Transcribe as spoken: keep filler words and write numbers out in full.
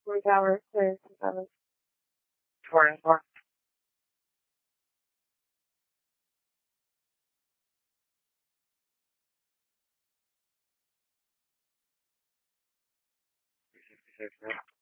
Twin Tower, clear, Twin Tower. Four and four. three sixty-six,